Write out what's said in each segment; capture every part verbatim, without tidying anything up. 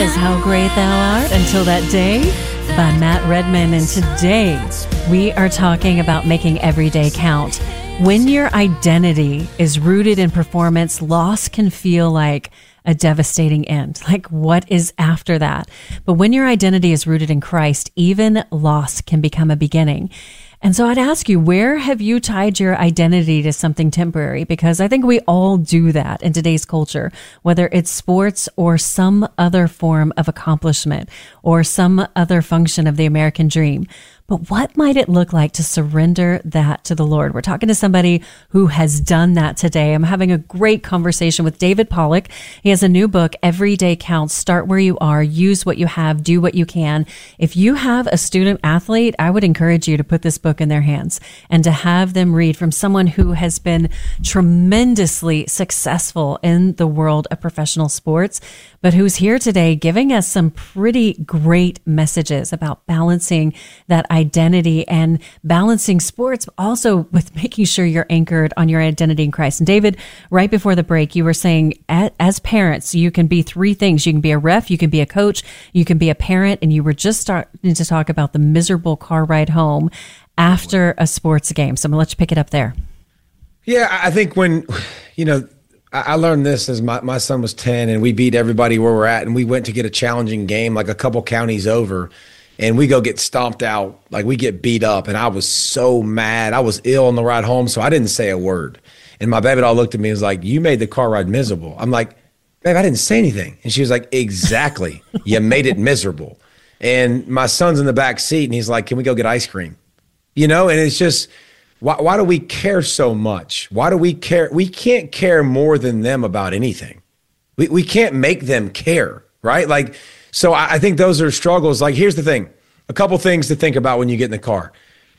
is How Great Thou Art Until That Day by Matt Redman. And today we are talking about making every day count. When your identity is rooted in performance, loss can feel like a devastating end. Like, what is after that? But when your identity is rooted in Christ, even loss can become a beginning. And so I'd ask you, where have you tied your identity to something temporary? Because I think we all do that in today's culture, whether it's sports or some other form of accomplishment or some other function of the American dream. But what might it look like to surrender that to the Lord? We're talking to somebody who has done that today. I'm having a great conversation with David Pollock. He has a new book, Every Day Counts. Start where you are, use what you have, do what you can. If you have a student athlete, I would encourage you to put this book in their hands and to have them read from someone who has been tremendously successful in the world of professional sports, but who's here today giving us some pretty great messages about balancing that identity and balancing sports, but also with making sure you're anchored on your identity in Christ. And David, right before the break, you were saying as parents, you can be three things. You can be a ref, you can be a coach, you can be a parent, and you were just starting to talk about the miserable car ride home after a sports game. So I'm going to let you pick it up there. Yeah, I think when, you know, I learned this as my, my son was ten and we beat everybody where we're at, and we went to get a challenging game like a couple counties over, and we go get stomped out, like we get beat up, and I was so mad. I was ill on the ride home, so I didn't say a word. And my baby doll looked at me and was like, "You made the car ride miserable." I'm like, "Babe, I didn't say anything." And she was like, "Exactly. You made it miserable." And my son's in the back seat, and he's like, "Can we go get ice cream?" You know, and it's just, why, why do we care so much? Why do we care? We can't care more than them about anything. We we can't make them care, right? Like, so I, I think those are struggles. Like, here's the thing. A couple things to think about when you get in the car.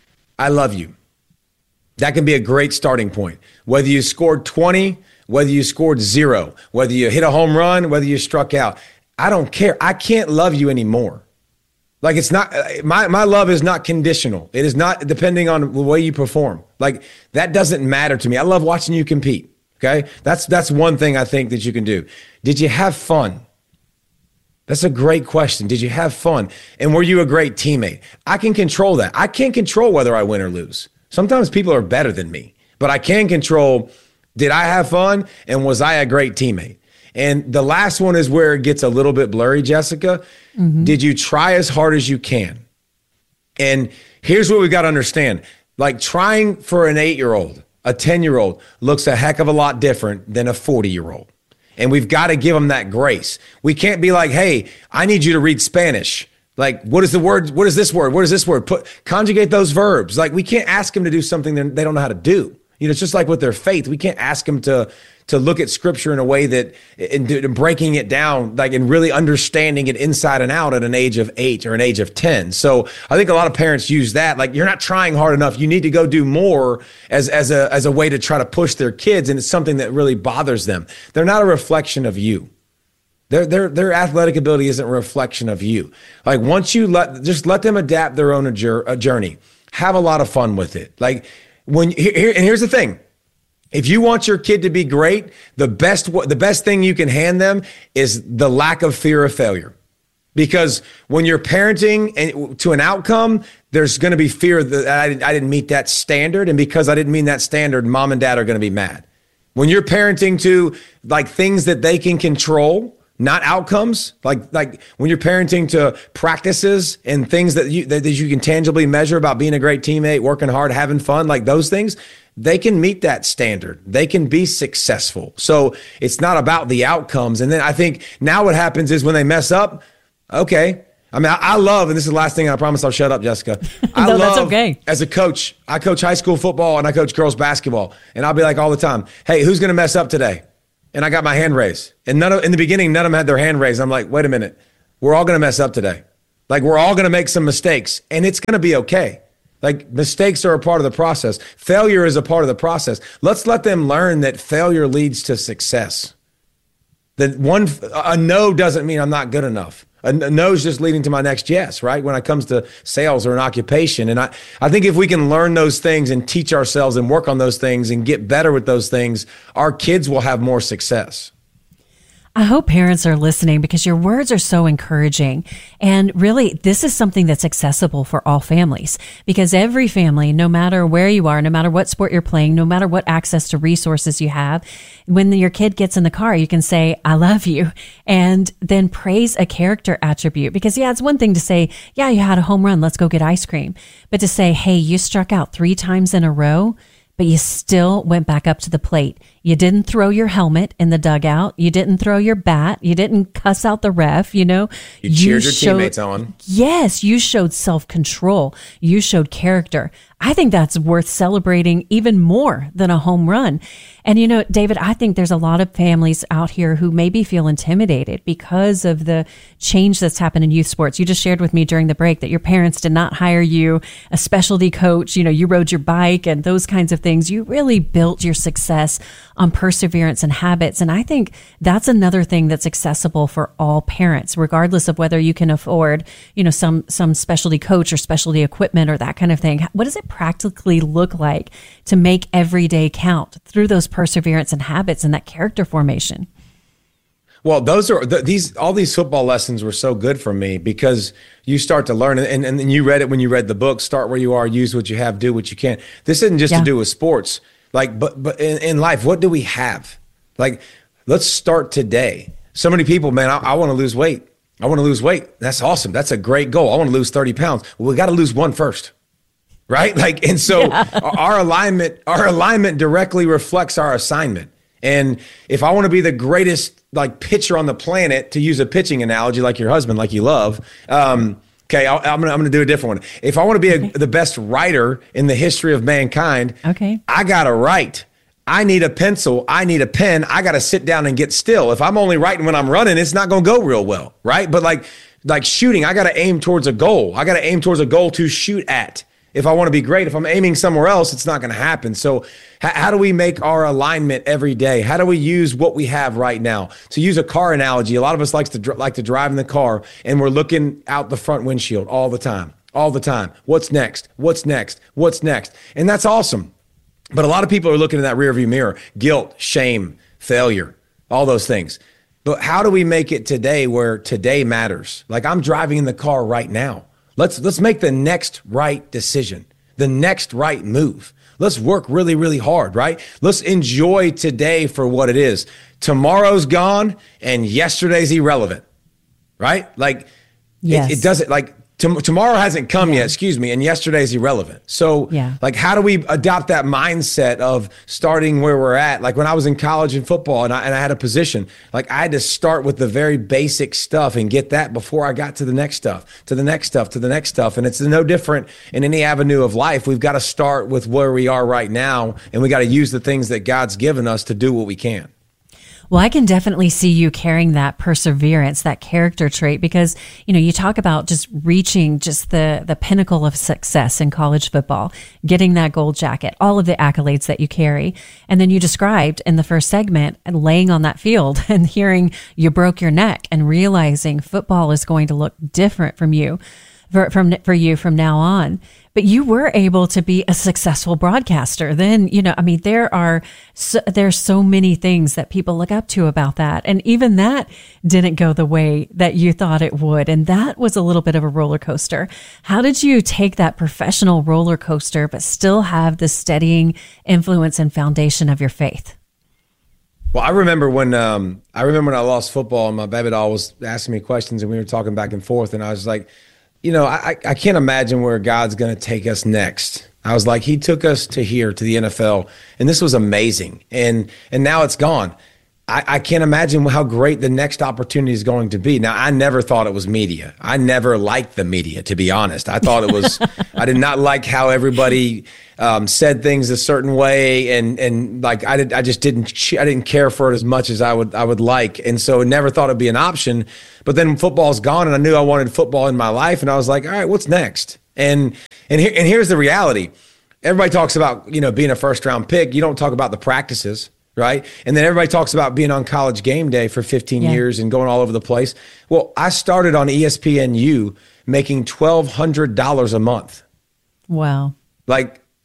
I love you. That can be a great starting point. Whether you scored twenty, whether you scored zero, whether you hit a home run, whether you struck out. I don't care. I can't love you anymore. Like, it's not, my, my love is not conditional. It is not depending on the way you perform. Like, that doesn't matter to me. I love watching you compete. Okay. That's, that's one thing I think that you can do. Did you have fun? That's a great question. Did you have fun? And were you a great teammate? I can control that. I can't control whether I win or lose. Sometimes people are better than me, but I can control, did I have fun? And was I a great teammate? And the last one is where it gets a little bit blurry, Jessica. Mm-hmm. Did you try as hard as you can? And here's what we got to understand. Like, trying for an eight-year-old, a ten-year-old looks a heck of a lot different than a forty-year-old. And we've got to give them that grace. We can't be like, "Hey, I need you to read Spanish." Like, what is the word? What is this word? What is this word? Put conjugate those verbs. Like, we can't ask them to do something that they don't know how to do. You know, it's just like with their faith. We can't ask them to to look at scripture in a way that, and, and breaking it down, like, and really understanding it inside and out at an age of eight or an age of ten. So I think a lot of parents use that, like, you're not trying hard enough. You need to go do more as, as a, as a way to try to push their kids. And it's something that really bothers them. They're not a reflection of you. Their, their, their athletic ability isn't a reflection of you. Like, once you let, just let them adapt their own journey, have a lot of fun with it. Like, when here, and here's the thing. If you want your kid to be great, the best the best thing you can hand them is the lack of fear of failure. Because when you're parenting and to an outcome, there's going to be fear that I didn't, I didn't meet that standard. And because I didn't meet that standard, mom and dad are going to be mad. When you're parenting to, like, things that they can control, not outcomes, like like when you're parenting to practices and things that you that, that you can tangibly measure about being a great teammate, working hard, having fun, like those things, they can meet that standard. They can be successful. So it's not about the outcomes. And then I think now what happens is when they mess up, okay. I mean, I, I love, and this is the last thing, I promise I'll shut up, Jessica. I no, love, that's okay. As a coach, I coach high school football and I coach girls basketball. And I'll be like all the time, "Hey, who's going to mess up today?" And I got my hand raised. And none of, in the beginning, none of them had their hand raised. I'm like, wait a minute. We're all going to mess up today. Like, we're all going to make some mistakes, and it's going to be okay. Like, mistakes are a part of the process. Failure is a part of the process. Let's let them learn that failure leads to success. That one, a no doesn't mean I'm not good enough. A no is just leading to my next yes, right? When it comes to sales or an occupation. And I, I think if we can learn those things and teach ourselves and work on those things and get better with those things, our kids will have more success. I hope parents are listening because your words are so encouraging. And really, this is something that's accessible for all families because every family, no matter where you are, no matter what sport you're playing, no matter what access to resources you have, when your kid gets in the car, you can say, I love you, and then praise a character attribute. Because yeah, it's one thing to say, yeah, you had a home run, let's go get ice cream. But to say, hey, you struck out three times in a row, but you still went back up to the plate. You didn't throw your helmet in the dugout. You didn't throw your bat. You didn't cuss out the ref, you know. You cheered you your showed, teammates on. Yes, you showed self-control. You showed character. I think that's worth celebrating even more than a home run. And, you know, David, I think there's a lot of families out here who maybe feel intimidated because of the change that's happened in youth sports. You just shared with me during the break that your parents did not hire you a specialty coach. You know, you rode your bike and those kinds of things. You really built your success on perseverance and habits. And I think that's another thing that's accessible for all parents, regardless of whether you can afford, you know, some, some specialty coach or specialty equipment or that kind of thing. What does it practically look like to make every day count through those perseverance and habits and that character formation? Well, those are the, these, all these football lessons were so good for me because you start to learn and, and, and you read it when you read the book, start where you are, use what you have, do what you can. This isn't just yeah. to do with sports. Like, but, but in, in life, what do we have? Like, let's start today. So many people, man, I, I want to lose weight. I want to lose weight. That's awesome. That's a great goal. I want to lose thirty pounds. Well, we got to lose one first. Right? Like, and so yeah. our alignment, our alignment directly reflects our assignment. And if I want to be the greatest like pitcher on the planet, to use a pitching analogy, like your husband, like you love, um, okay, I'll, I'm gonna I'm gonna do a different one. If I want to be a, okay. the best writer in the history of mankind, okay, I gotta write. I need a pencil. I need a pen. I gotta sit down and get still. If I'm only writing when I'm running, it's not gonna go real well, right? But like like shooting, I gotta aim towards a goal. I gotta aim towards a goal to shoot at. If I want to be great, if I'm aiming somewhere else, it's not going to happen. So h- how do we make our alignment every day? How do we use what we have right now? To use a car analogy, a lot of us likes to dr- like to drive in the car and we're looking out the front windshield all the time, all the time. What's next? What's next? What's next? And that's awesome. But a lot of people are looking in that rearview mirror, guilt, shame, failure, all those things. But how do we make it today where today matters? Like I'm driving in the car right now. Let's let's make the next right decision, the next right move. Let's work really, really hard, right? Let's enjoy today for what it is. Tomorrow's gone and yesterday's irrelevant, right? Like yes. it, it doesn't like to, tomorrow hasn't come yeah. yet, excuse me, and yesterday's irrelevant. So yeah. like how do we adopt that mindset of starting where we're at? Like when I was in college in football and I, and I had a position, like I had to start with the very basic stuff and get that before I got to the next stuff, to the next stuff, to the next stuff. And it's no different in any avenue of life. We've got to start with where we are right now, and we got to use the things that God's given us to do what we can. Well, I can definitely see you carrying that perseverance, that character trait, because, you know, you talk about just reaching just the, the pinnacle of success in college football, getting that gold jacket, all of the accolades that you carry. And then you described in the first segment and laying on that field and hearing you broke your neck and realizing football is going to look different from you, for, from, for you from now on. But you were able to be a successful broadcaster. Then, you know, I mean, there are so, there's so many things that people look up to about that. And even that didn't go the way that you thought it would. And that was a little bit of a roller coaster. How did you take that professional roller coaster, but still have the steadying influence and foundation of your faith? Well, I remember when um, I remember when I lost football and my baby doll was asking me questions and we were talking back and forth. And I was like, you know, I, I can't imagine where God's going to take us next. I was like, he took us to here, to the N F L, and this was amazing. And and now it's gone. I, I can't imagine how great the next opportunity is going to be. Now, I never thought it was media. I never liked the media, to be honest. I thought it was, I did not like how everybody um, said things a certain way. And, and like, I did, I just didn't, I didn't care for it as much as I would, I would like. And so I never thought it'd be an option. But then football's gone and I knew I wanted football in my life. And I was like, all right, what's next? And, and here, and here's the reality. Everybody talks about, you know, being a first round pick. You don't talk about the practices. Right. And then everybody talks about being on College Game Day for fifteen yeah. years and going all over the place. Well, I started on E S P N U making twelve hundred dollars a month. Wow. Like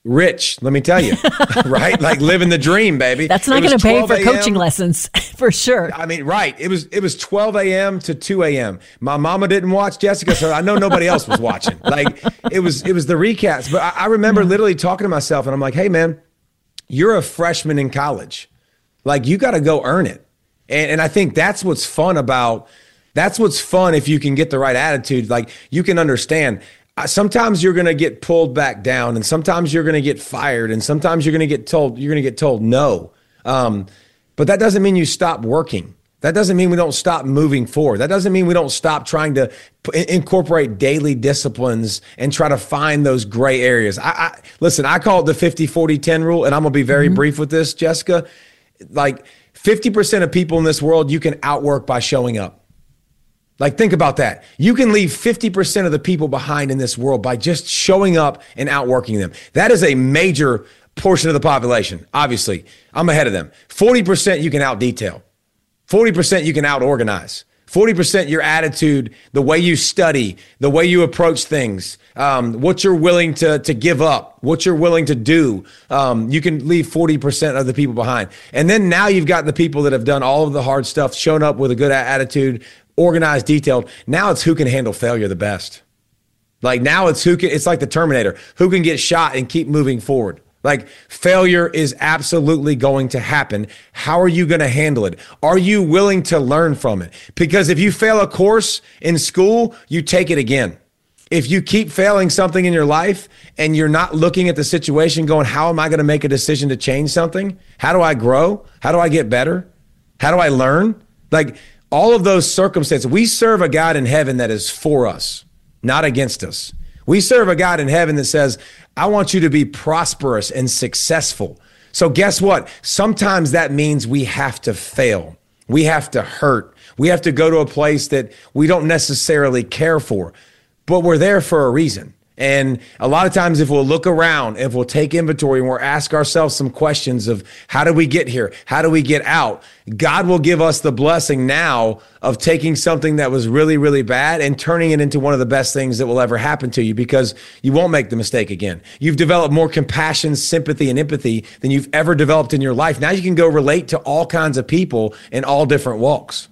rich, let me tell you, right? Like living the dream, baby. That's not going to pay for coaching lessons for sure. I mean, right. It was, it was twelve a.m. to two a.m. My mama didn't watch Jessica, so I know nobody else was watching. Like it was, it was the recaps. But I, I remember yeah. literally talking to myself and I'm like, hey man, you're a freshman in college. Like you got to go earn it. And, and I think that's what's fun about, that's what's fun if you can get the right attitude. Like you can understand sometimes you're going to get pulled back down and sometimes you're going to get fired and sometimes you're going to get told, you're going to get told no. Um, but that doesn't mean you stop working. That doesn't mean we don't stop moving forward. That doesn't mean we don't stop trying to p- incorporate daily disciplines and try to find those gray areas. I, I listen, I call it the fifty forty ten rule, and I'm going to be very mm-hmm. brief with this, Jessica. Like fifty percent of people in this world, you can outwork by showing up. Like, think about that. You can leave fifty percent of the people behind in this world by just showing up and outworking them. That is a major portion of the population. Obviously, I'm ahead of them. forty percent you can out-detail. forty percent you can out-organize. forty percent your attitude, the way you study, the way you approach things, um, what you're willing to, to give up, what you're willing to do. Um, you can leave forty percent of the people behind. And then now you've got the people that have done all of the hard stuff, shown up with a good attitude, organized, detailed. Now it's who can handle failure the best. Like now it's who can, it's like the Terminator, who can get shot and keep moving forward. Like failure is absolutely going to happen. How are you going to handle it? Are you willing to learn from it? Because if you fail a course in school, you take it again. If you keep failing something in your life and you're not looking at the situation going, how am I going to make a decision to change something? How do I grow? How do I get better? How do I learn? Like all of those circumstances, we serve a God in heaven that is for us, not against us. We serve a God in heaven that says, I want you to be prosperous and successful. So guess what? Sometimes that means we have to fail. We have to hurt. We have to go to a place that we don't necessarily care for, but we're there for a reason. And a lot of times if we'll look around, if we'll take inventory and we'll ask ourselves some questions of how do we get here? How do we get out? God will give us the blessing now of taking something that was really, really bad and turning it into one of the best things that will ever happen to you because you won't make the mistake again. You've developed more compassion, sympathy, and empathy than you've ever developed in your life. Now you can go relate to all kinds of people in all different walks.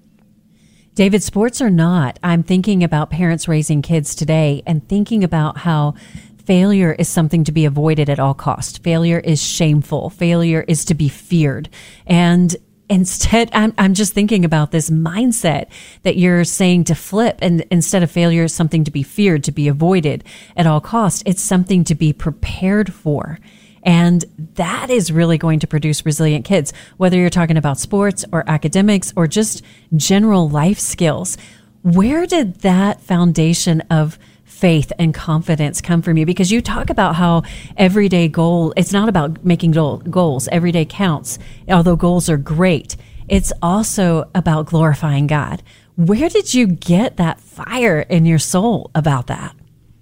David, sports or not, I'm thinking about parents raising kids today and thinking about how failure is something to be avoided at all costs. Failure is shameful. Failure is to be feared. And instead, I'm, I'm just thinking about this mindset that you're saying to flip. And instead of failure is something to be feared, to be avoided at all costs, it's something to be prepared for. And that is really going to produce resilient kids, whether you're talking about sports or academics or just general life skills. Where did that foundation of faith and confidence come from you? Because you talk about how everyday goal, it's not about making goals. Every day counts. Although goals are great, it's also about glorifying God. Where did you get that fire in your soul about that?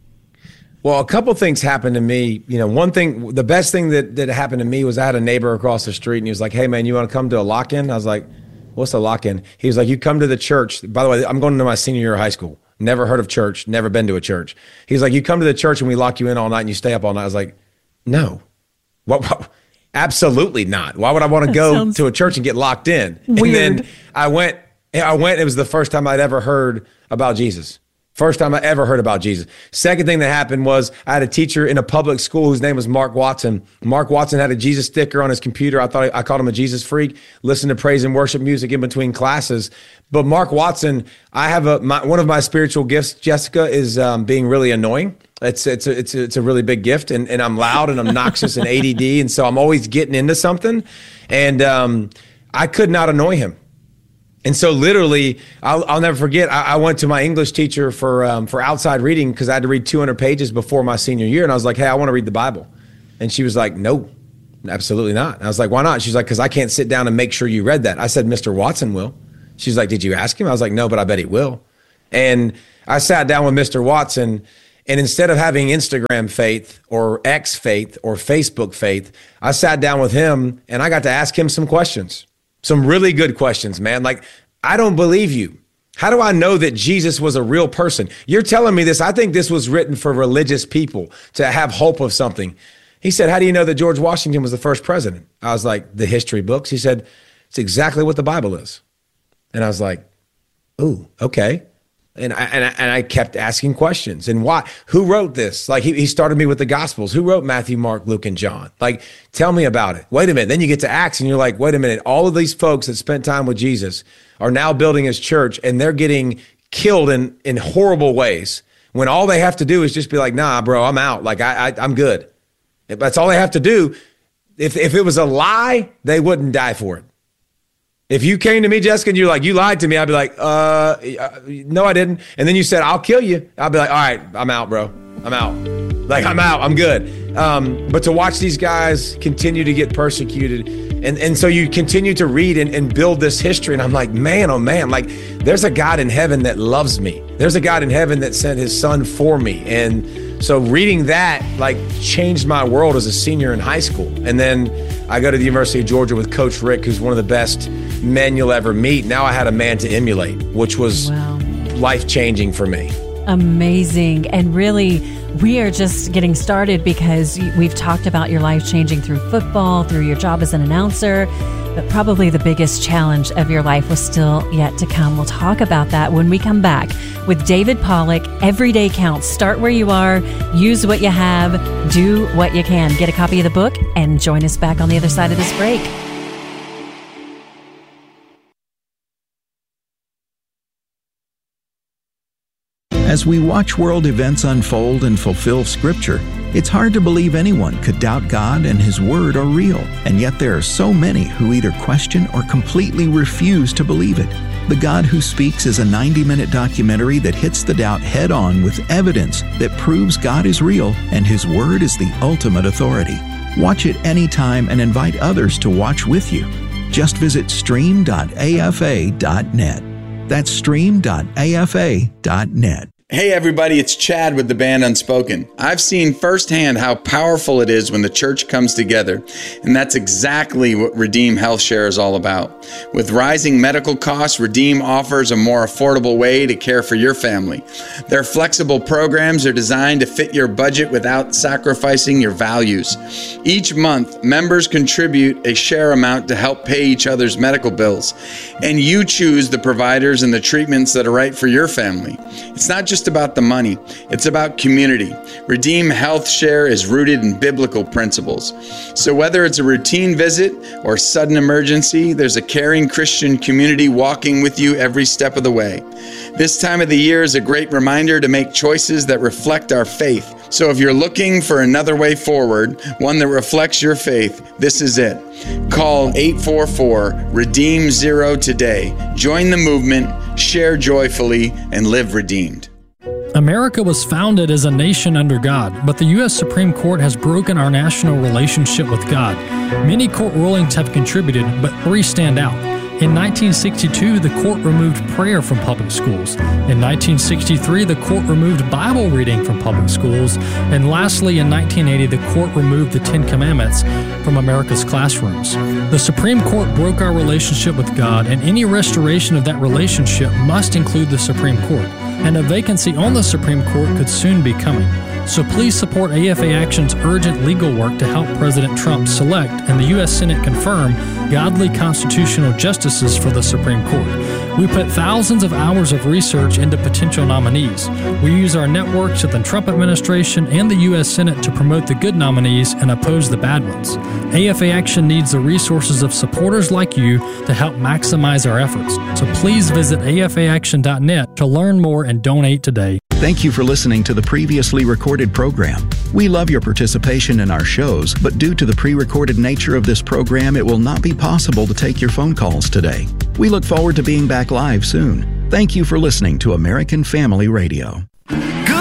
Well, a couple things happened to me. You know, one thing, the best thing that, that happened to me was I had a neighbor across the street and he was like, hey man, you want to come to a lock-in? I was like, what's a lock-in? He was like, you come to the church. By the way, I'm going into my senior year of high school. Never heard of church, never been to a church. He's like, you come to the church and we lock you in all night and you stay up all night. I was like, no, what, what? Absolutely not. Why would I want to go Sounds to a church and get locked in? Weird. And then I went, I went, it was the first time I'd ever heard about Jesus. First time I ever heard about Jesus. Second thing that happened was I had a teacher in a public school whose name was Mark Watson. Mark Watson had a Jesus sticker on his computer. I thought I called him a Jesus freak. Listened to praise and worship music in between classes. But Mark Watson, I have a my, one of my spiritual gifts, Jessica, is um, being really annoying. It's it's a, it's a, it's a really big gift, and, and I'm loud and obnoxious and A D D, and so I'm always getting into something. And um, I could not annoy him. And so literally, I'll, I'll never forget, I, I went to my English teacher for um, for outside reading because I had to read two hundred pages before my senior year. And I was like, hey, I want to read the Bible. And she was like, no, absolutely not. And I was like, why not? She's like, because I can't sit down and make sure you read that. I said, Mister Watson will. She's like, did you ask him? I was like, no, but I bet he will. And I sat down with Mister Watson, and instead of having Instagram faith or X faith or Facebook faith, I sat down with him and I got to ask him some questions. Some really good questions, man. Like, I don't believe you. How do I know that Jesus was a real person? You're telling me this. I think this was written for religious people to have hope of something. He said, how do you know that George Washington was the first president? I was like, the history books. He said, it's exactly what the Bible is. And I was like, ooh, okay. And I, and I, and I kept asking questions. And why? Who wrote this? Like, he, he started me with the Gospels. Who wrote Matthew, Mark, Luke, and John? Like, tell me about it. Wait a minute. Then you get to Acts, and you're like, wait a minute. All of these folks that spent time with Jesus are now building his church, and they're getting killed in, in horrible ways when all they have to do is just be like, nah, bro, I'm out. Like, I, I, I'm good. That's all they have to do. If, if it was a lie, they wouldn't die for it. If you came to me, Jessica, and you're like, you lied to me, I'd be like, uh, no, I didn't. And then you said, I'll kill you. I'll be like, all right, I'm out, bro. I'm out. Like, I'm out. I'm good. Um, but to watch these guys continue to get persecuted, and, and so you continue to read and, and build this history, and I'm like, man, oh man, like, there's a God in heaven that loves me. There's a God in heaven that sent his son for me. And so reading that, like, changed my world as a senior in high school. And then I go to the University of Georgia with Coach Rick, who's one of the best men you'll ever meet. Now I had a man to emulate, which was wow. life-changing for me. Amazing. And really, we are just getting started because we've talked about your life changing through football, through your job as an announcer, but probably the biggest challenge of your life was still yet to come. We'll talk about that when we come back with David Pollack. Every day counts. Start where you are, use what you have, do what you can. Get a copy of the book and join us back on the other side of this break. As we watch world events unfold and fulfill Scripture, it's hard to believe anyone could doubt God and His Word are real, and yet there are so many who either question or completely refuse to believe it. The God Who Speaks is a ninety-minute documentary that hits the doubt head-on with evidence that proves God is real and His Word is the ultimate authority. Watch it anytime and invite others to watch with you. Just visit stream dot a f a dot net. That's stream dot a f a dot net. Hey everybody, it's Chad with the band Unspoken. I've seen firsthand how powerful it is when the church comes together, and that's exactly what Redeem Health Share is all about. With rising medical costs, Redeem offers a more affordable way to care for your family. Their flexible programs are designed to fit your budget without sacrificing your values. Each month, members contribute a share amount to help pay each other's medical bills, and you choose the providers and the treatments that are right for your family. It's not just about the money, it's about community. Redeem Health Share is rooted in biblical principles. So whether it's a routine visit or sudden emergency, there's a caring Christian community walking with you every step of the way. This time of the year is a great reminder to make choices that reflect our faith. So if you're looking for another way forward, one that reflects your faith, this is it. Call eight four four, redeem zero today. Join the movement, share joyfully, and live redeemed. America was founded as a nation under God, but the U S Supreme Court has broken our national relationship with God. Many court rulings have contributed, but three stand out. In nineteen sixty-two, the court removed prayer from public schools. In nineteen sixty-three, the court removed Bible reading from public schools. And lastly, in nineteen eighty, the court removed the Ten Commandments from America's classrooms. The Supreme Court broke our relationship with God, and any restoration of that relationship must include the Supreme Court. And a vacancy on the Supreme Court could soon be coming. So please support A F A Action's urgent legal work to help President Trump select and the U S Senate confirm godly constitutional justices for the Supreme Court. We put thousands of hours of research into potential nominees. We use our networks at the Trump administration and the U S Senate to promote the good nominees and oppose the bad ones. A F A Action needs the resources of supporters like you to help maximize our efforts. So please visit A F A action dot net to learn more and donate today. Thank you for listening to the previously recorded program. We love your participation in our shows, but due to the pre-recorded nature of this program, it will not be possible to take your phone calls today. We look forward to being back live soon. Thank you for listening to American Family Radio.